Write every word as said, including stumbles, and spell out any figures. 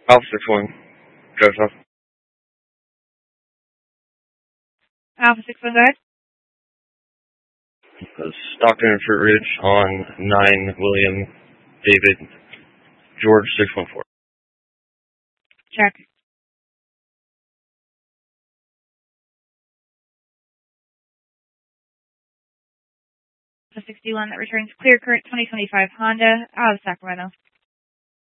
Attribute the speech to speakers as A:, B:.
A: Alpha six one, Joseph.
B: Alpha six one, go ahead.
A: Stockton and Fruit Ridge on nine William David George six one four.
B: Check. Alpha sixty-one, that returns clear current twenty twenty-five Honda out of Sacramento.